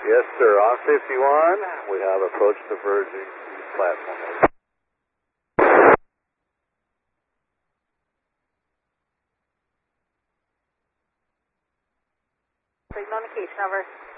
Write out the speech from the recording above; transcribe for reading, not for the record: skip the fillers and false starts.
Yes, sir. On 51, we have approached the Virgin platform. Signal indication, over.